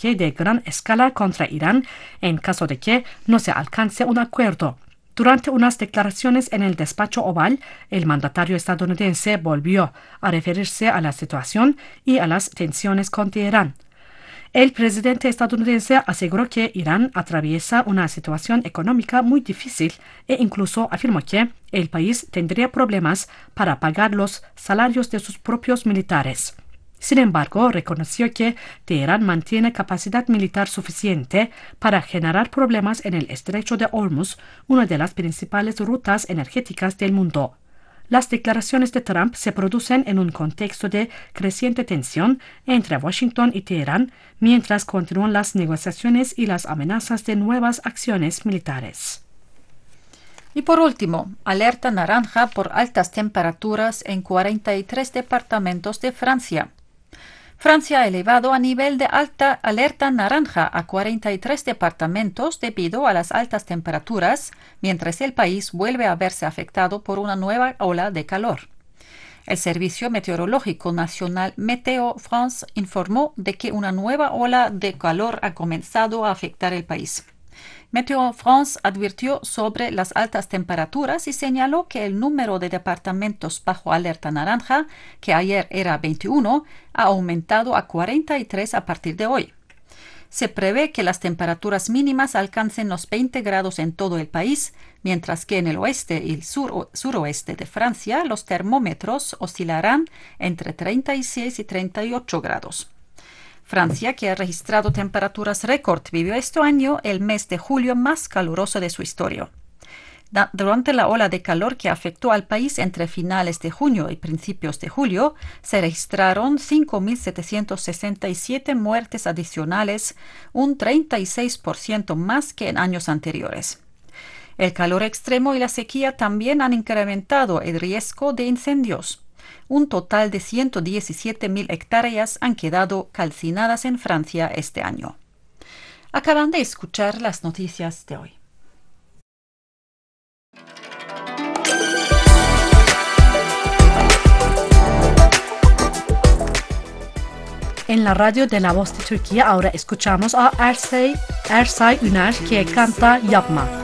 ataque de gran escala contra Irán en caso de que no se alcance un acuerdo. Durante unas declaraciones en el despacho Oval, el mandatario estadounidense volvió a referirse a la situación y a las tensiones con Teherán. El presidente estadounidense aseguró que Irán atraviesa una situación económica muy difícil e incluso afirmó que el país tendría problemas para pagar los salarios de sus propios militares. Sin embargo, reconoció que Teherán mantiene capacidad militar suficiente para generar problemas en el estrecho de Hormuz, una de las principales rutas energéticas del mundo. Las declaraciones de Trump se producen en un contexto de creciente tensión entre Washington y Teherán, mientras continúan las negociaciones y las amenazas de nuevas acciones militares. Y por último, alerta naranja por altas temperaturas en 43 departamentos de Francia. Francia ha elevado a nivel de alta alerta naranja a 43 departamentos debido a las altas temperaturas, mientras el país vuelve a verse afectado por una nueva ola de calor. El Servicio Meteorológico Nacional Météo France informó de que una nueva ola de calor ha comenzado a afectar el país. Météo France advirtió sobre las altas temperaturas y señaló que el número de departamentos bajo alerta naranja, que ayer era 21, ha aumentado a 43 a partir de hoy. Se prevé que las temperaturas mínimas alcancen los 20 grados en todo el país, mientras que en el oeste y el suroeste de Francia los termómetros oscilarán entre 36 y 38 grados. Francia, que ha registrado temperaturas récord, vivió este año el mes de julio más caluroso de su historia. Durante la ola de calor que afectó al país entre finales de junio y principios de julio, se registraron 5.767 muertes adicionales, un 36% más que en años anteriores. El calor extremo y la sequía también han incrementado el riesgo de incendios. Un total de 117.000 hectáreas han quedado calcinadas en Francia este año. Acaban de escuchar las noticias de hoy. En la radio de La Voz de Turquía ahora escuchamos a Ersay Üner que canta Yapma.